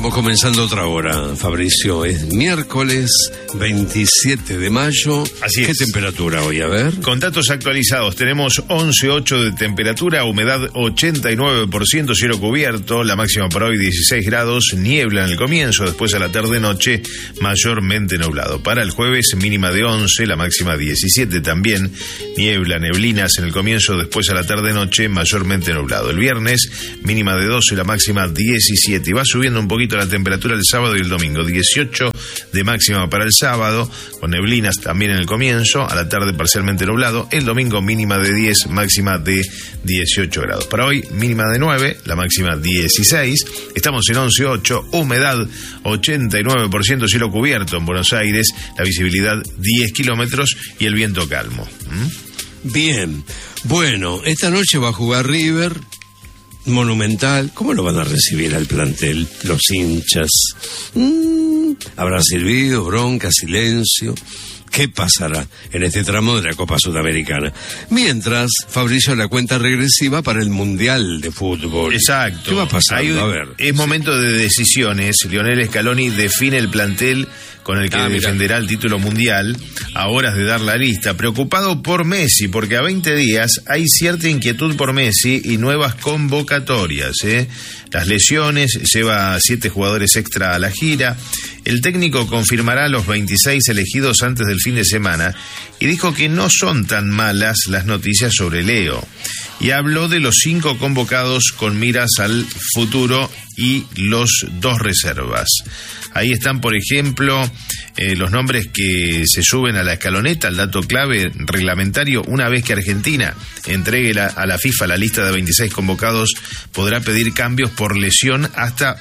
Estamos comenzando otra hora, Fabricio. Es miércoles 27 de mayo. Así es. ¿Qué temperatura hoy? A ver. Con datos actualizados, tenemos 11,8 de temperatura, humedad 89%, cielo cubierto, la máxima para hoy 16 grados, niebla en el comienzo, después a la tarde-noche mayormente nublado. Para el jueves, mínima de 11, la máxima 17 también, niebla, neblinas en el comienzo, después a la tarde-noche mayormente nublado. El viernes, mínima de 12, la máxima 17, y va subiendo un poquito la temperatura el sábado y el domingo, 18 de máxima para el sábado, con neblinas también en el comienzo, a la tarde parcialmente nublado, el domingo mínima de 10, máxima de 18 grados. Para hoy mínima de 9, la máxima 16, estamos en 11,8, humedad 89%, cielo cubierto en Buenos Aires, la visibilidad 10 kilómetros y el viento calmo. Bien, bueno, esta noche va a jugar River, Monumental. ¿Cómo lo van a recibir al plantel los hinchas? ¿Habrá silbido, bronca, silencio? ¿Qué pasará en este tramo de la Copa Sudamericana? Mientras, Fabricio, la cuenta regresiva para el Mundial de Fútbol. Exacto. ¿Qué va a pasar? A ver. Es momento de decisiones. Lionel Scaloni define el plantel con el que defenderá el título mundial, a horas de dar la lista, preocupado por Messi, porque a 20 días hay cierta inquietud por Messi y nuevas convocatorias. Las lesiones, lleva 7 jugadores extra a la gira, el técnico confirmará los 26 elegidos antes del fin de semana y dijo que no son tan malas las noticias sobre Leo. Y habló de los 5 convocados con miras al futuro y los 2 reservas. Ahí están, por ejemplo, los nombres que se suben a la escaloneta, el dato clave reglamentario: una vez que Argentina entregue a la FIFA la lista de 26 convocados, podrá pedir cambios por lesión hasta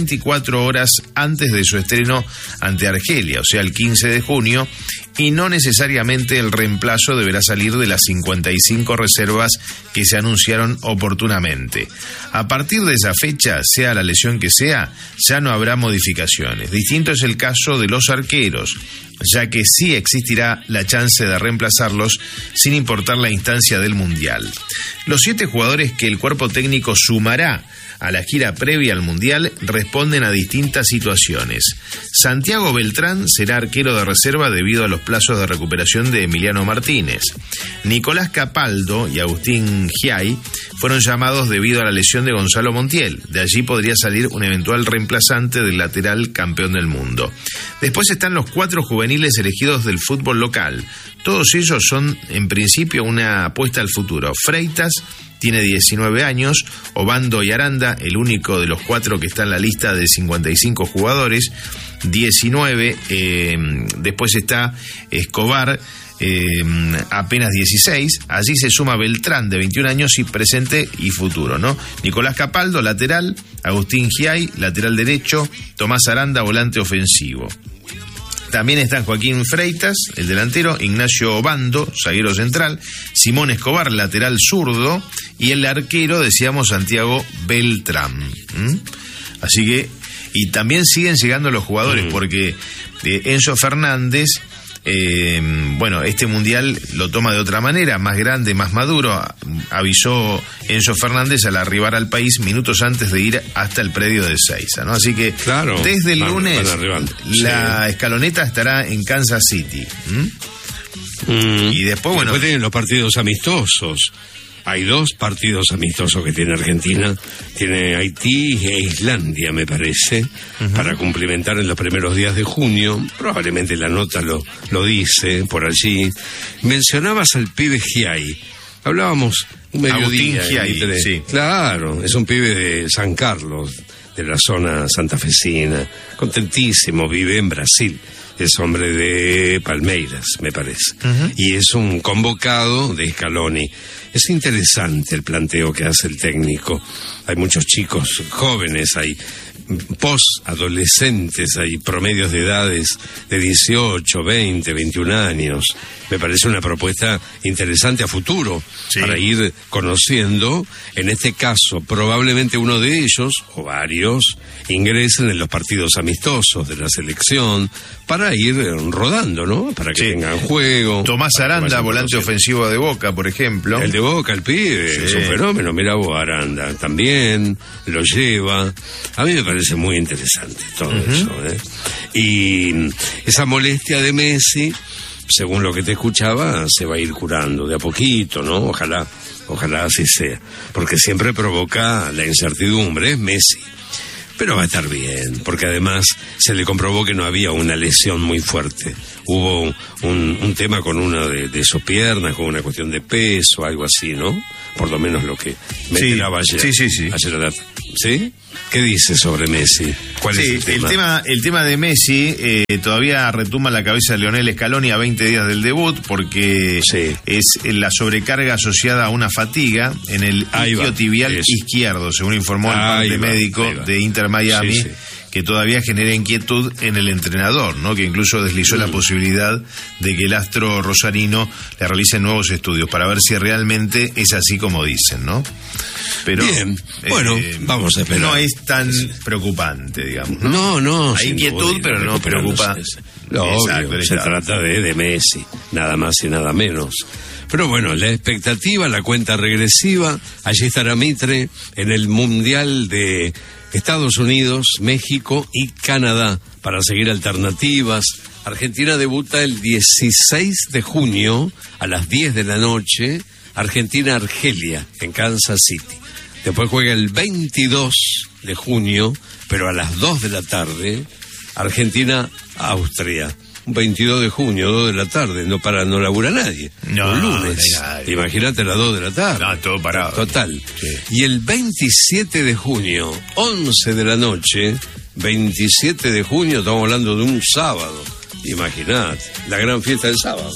24 horas antes de su estreno ante Argelia, o sea, el 15 de junio, y no necesariamente el reemplazo deberá salir de las 55 reservas que se anunciaron oportunamente. A partir de esa fecha, sea la lesión que sea, ya no habrá modificaciones. Distinto es el caso de los arqueros, ya que sí existirá la chance de reemplazarlos sin importar la instancia del Mundial. Los 7 jugadores que el cuerpo técnico sumará a la gira previa al Mundial responden a distintas situaciones. Santiago Beltrán será arquero de reserva debido a los plazos de recuperación de Emiliano Martínez. Nicolás Capaldo y Agustín Giai fueron llamados debido a la lesión de Gonzalo Montiel. De allí podría salir un eventual reemplazante del lateral campeón del mundo. Después están los 4 juveniles elegidos del fútbol local. Todos ellos son, en principio, una apuesta al futuro. Freitas tiene 19 años, Obando y Aranda, el único de los 4 que está en la lista de 55 jugadores, 19, después está Escobar, apenas 16, allí se suma Beltrán, de 21 años y presente y futuro, ¿no? Nicolás Capaldo, lateral, Agustín Giai, lateral derecho, Tomás Aranda, volante ofensivo. También están Joaquín Freitas, el delantero, Ignacio Obando, zaguero central, Simón Escobar, lateral zurdo, y el arquero, decíamos, Santiago Beltrán. Así que, y también siguen llegando los jugadores, porque Enzo Fernández, bueno, este mundial lo toma de otra manera, más grande, más maduro. Avisó Enzo Fernández al arribar al país minutos antes de ir hasta el predio de Ezeiza, ¿no? Así que claro, desde el lunes la escaloneta estará en Kansas City. Y después, bueno, después tienen los partidos amistosos. Hay 2 partidos amistosos que tiene Argentina. Tiene Haití e Islandia, me parece, para cumplimentar en los primeros días de junio. Probablemente la nota lo dice por allí. Mencionabas al pibe Giai. Hablábamos un mediodía. Agustín Giai, sí. Claro, es un pibe de San Carlos, de la zona santafesina. Contentísimo, vive en Brasil. Es hombre de Palmeiras, me parece. Y es un convocado de Scaloni. Es interesante el planteo que hace el técnico. Hay muchos chicos jóvenes, hay post-adolescentes, hay promedios de edades de 18, 20, 21 años. Me parece una propuesta interesante a futuro, para ir conociendo. En este caso, probablemente uno de ellos, o varios, ingresen en los partidos amistosos de la selección, para ir rodando, ¿no? Para que tengan juego. Tomás Aranda, volante ofensivo de Boca, por ejemplo. El de Boca, el pibe, es un fenómeno. Mirá vos, Aranda también lo lleva. A mí me parece muy interesante todo eso, ¿eh? Y esa molestia de Messi, según lo que te escuchaba, se va a ir curando de a poquito, ¿no? Ojalá así sea. Porque siempre provoca la incertidumbre, es Messi. Pero va a estar bien, porque además se le comprobó que no había una lesión muy fuerte. Hubo un tema con una de sus piernas, con una cuestión de peso, algo así, ¿no? Por lo menos lo que me enteraba ayer. Sí. ¿Sí? ¿Qué dice sobre Messi? ¿Cuál es el tema? El tema de Messi todavía retumba en la cabeza de Lionel Scaloni a 20 días del debut, porque es la sobrecarga asociada a una fatiga en el isquiotibial izquierdo, según informó el parte médico de Inter Miami, que todavía genera inquietud en el entrenador, ¿no? Que incluso deslizó la posibilidad de que el astro rosarino le realice nuevos estudios para ver si realmente es así como dicen, ¿no? Pero bien, bueno, vamos a esperar. No es tan preocupante, digamos, ¿no? No, hay inquietud, pero no preocupa. Obvio, se trata de Messi, nada más y nada menos. Pero bueno, la expectativa, la cuenta regresiva, allí estará Mitre en el Mundial de Estados Unidos, México y Canadá, para seguir alternativas. Argentina debuta el 16 de junio a las 10 de la noche, Argentina-Argelia, en Kansas City. Después juega el 22 de junio, pero a las 2 de la tarde, Argentina-Austria. 22 de junio, 2 de la tarde, no labura nadie. No, un lunes. Imagínate las 2 de la tarde. No, todo parado. Total. Sí. Y el 27 de junio, 11 de la noche, 27 de junio, estamos hablando de un sábado. Imagínate, la gran fiesta del sábado.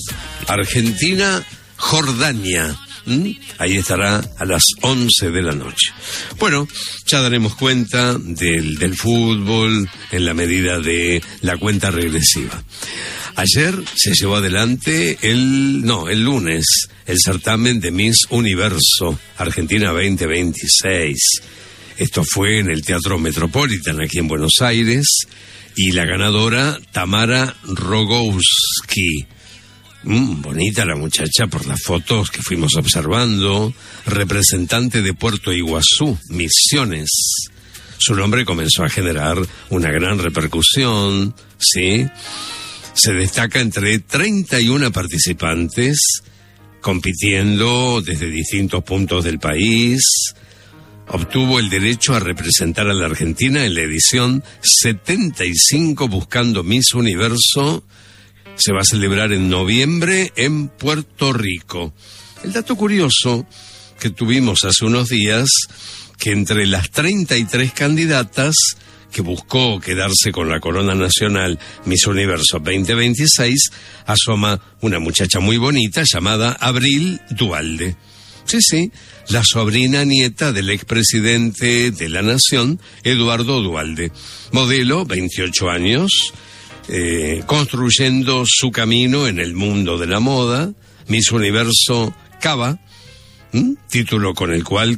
Argentina-Jordania. Ahí estará a las 11 de la noche. Bueno, ya daremos cuenta del fútbol en la medida de la cuenta regresiva. Ayer se llevó adelante el lunes, el certamen de Miss Universo Argentina 2026. Esto fue en el Teatro Metropolitan, aquí en Buenos Aires, y la ganadora, Tamara Rogowski. Bonita la muchacha por las fotos que fuimos observando, representante de Puerto Iguazú, Misiones. Su nombre comenzó a generar una gran repercusión, ¿sí? Se destaca entre 31 participantes, compitiendo desde distintos puntos del país. Obtuvo el derecho a representar a la Argentina en la edición 75 Buscando Miss Universo. Se va a celebrar en noviembre en Puerto Rico. El dato curioso que tuvimos hace unos días, que entre las 33 candidatas que buscó quedarse con la corona nacional Miss Universo 2026, asoma una muchacha muy bonita llamada Abril Duhalde. Sí, la sobrina nieta del expresidente de la Nación, Eduardo Duhalde. Modelo, 28 años, construyendo su camino en el mundo de la moda. Miss Universo Cava, título con el cual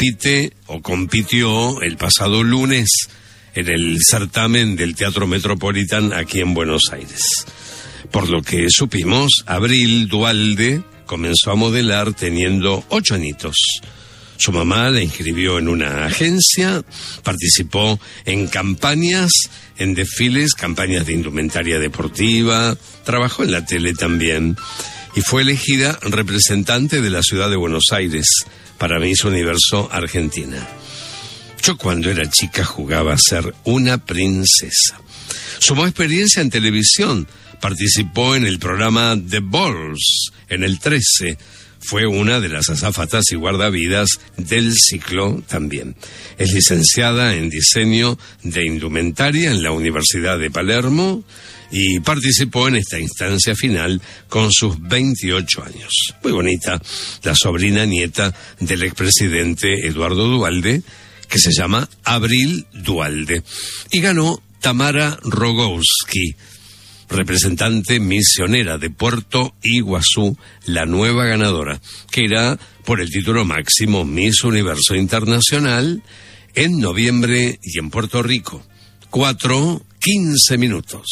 compitió el pasado lunes en el certamen del Teatro Metropolitan aquí en Buenos Aires. Por lo que supimos, Abril Duhalde comenzó a modelar teniendo 8 añitos. Su mamá la inscribió en una agencia, participó en campañas, en desfiles, campañas de indumentaria deportiva, trabajó en la tele también y fue elegida representante de la ciudad de Buenos Aires para Miss Universo Argentina. Yo cuando era chica jugaba a ser una princesa. Sumó experiencia en televisión, participó en el programa The Balls en el 13, fue una de las azafatas y guardavidas del ciclo también. Es licenciada en diseño de indumentaria en la Universidad de Palermo y participó en esta instancia final con sus 28 años. Muy bonita, la sobrina nieta del expresidente Eduardo Duhalde, que se llama Abril Duhalde. Y ganó Tamara Rogowski. representante misionera de Puerto Iguazú, la nueva ganadora, que irá por el título máximo Miss Universo Internacional en noviembre y en Puerto Rico. 4:15 minutos.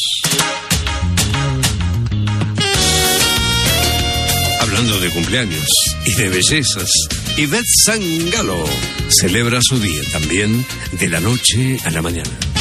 Hablando de cumpleaños y de bellezas, Ivette Sangalo celebra su día también de la noche a la mañana.